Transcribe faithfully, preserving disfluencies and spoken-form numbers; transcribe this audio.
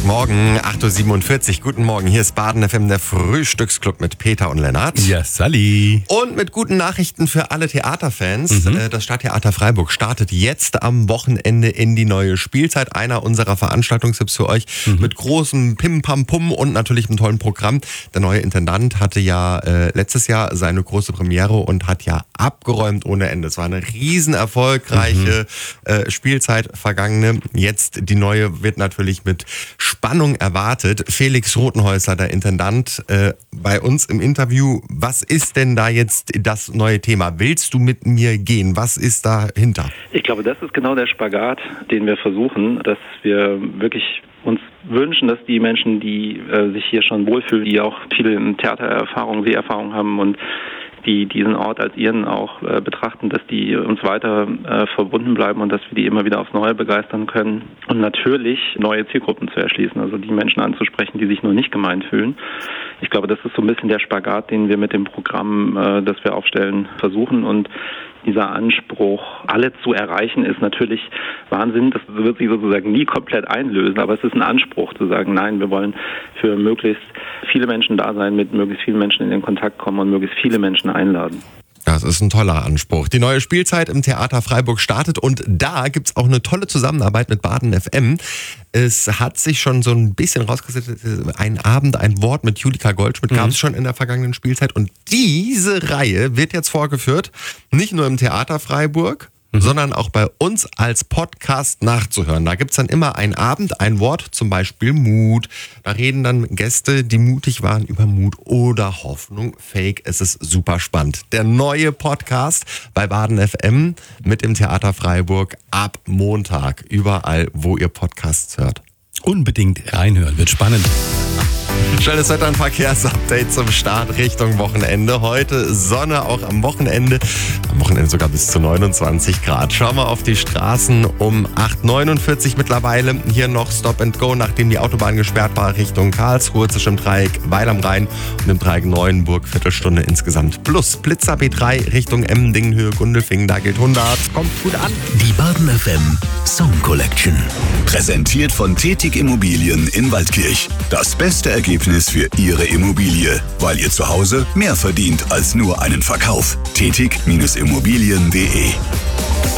Sonntagmorgen, acht Uhr siebenundvierzig. Guten Morgen, hier ist Baden F M, der Frühstücksclub mit Peter und Lennart. Ja, Sally. Und mit guten Nachrichten für alle Theaterfans. Mhm. Das Stadttheater Freiburg startet jetzt am Wochenende in die neue Spielzeit. Einer unserer Veranstaltungstipps für euch mhm. mit großem Pim-Pam-Pum und natürlich einem tollen Programm. Der neue Intendant hatte ja äh, letztes Jahr seine große Premiere und hat ja abgeräumt ohne Ende. Es war eine riesen erfolgreiche mhm. äh, Spielzeit vergangene. Jetzt die neue wird natürlich mit Spannung erwartet. Felix Rothenhäusler, der Intendant, äh, bei uns im Interview. Was ist denn da jetzt das neue Thema? Willst du mit mir gehen? Was ist dahinter? Ich glaube, das ist genau der Spagat, den wir versuchen, dass wir wirklich uns wünschen, dass die Menschen, die äh, sich hier schon wohlfühlen, die auch viele Theatererfahrung, Seherfahrung haben und die diesen Ort als ihren auch äh, betrachten, dass die uns weiter äh, verbunden bleiben und dass wir die immer wieder aufs Neue begeistern können und natürlich neue Zielgruppen zu erschließen, also die Menschen anzusprechen, die sich nur nicht gemeint fühlen. Ich glaube, das ist so ein bisschen der Spagat, den wir mit dem Programm, äh, das wir aufstellen, versuchen, und dieser Anspruch, alle zu erreichen, ist natürlich Wahnsinn. Das wird sich sozusagen nie komplett einlösen, aber es ist ein Anspruch zu sagen, nein, wir wollen für möglichst viele Menschen da sein, mit möglichst vielen Menschen in den Kontakt kommen und möglichst viele Menschen einladen. Das ist ein toller Anspruch. Die neue Spielzeit im Theater Freiburg startet und da gibt's auch eine tolle Zusammenarbeit mit Baden F M. Es hat sich schon so ein bisschen rausgesetzt, ein Abend, ein Wort mit Julika Goldschmidt mhm. gab es schon in der vergangenen Spielzeit und diese Reihe wird jetzt vorgeführt, nicht nur im Theater Freiburg, Mhm. sondern auch bei uns als Podcast nachzuhören. Da gibt's dann immer einen Abend, ein Wort, zum Beispiel Mut. Da reden dann Gäste, die mutig waren, über Mut oder Hoffnung. Fake, es ist super spannend. Der neue Podcast bei Baden F M mit dem Theater Freiburg ab Montag. Überall, wo ihr Podcasts hört. Unbedingt reinhören, wird spannend. Schnelles Wetter- und Verkehrsupdate zum Start Richtung Wochenende. Heute Sonne, auch am Wochenende. Am Wochenende sogar bis zu neunundzwanzig Grad. Schauen wir auf die Straßen um acht Uhr neunundvierzig mittlerweile. Hier noch Stop and Go, nachdem die Autobahn gesperrt war, Richtung Karlsruhe zwischen dem Dreieck Weil am Rhein und dem Dreieck Neuenburg. Viertelstunde insgesamt. Plus Blitzer B drei Richtung Emmendingen, Höhe Gundelfingen. Da geht hundert. Kommt gut an. Die Baden F M Song Collection. Präsentiert von Tätig Immobilien in Waldkirch. Das beste Ergebnis für Ihre Immobilie, weil ihr zu Hause mehr verdient als nur einen Verkauf. tätig Immobilien punkt de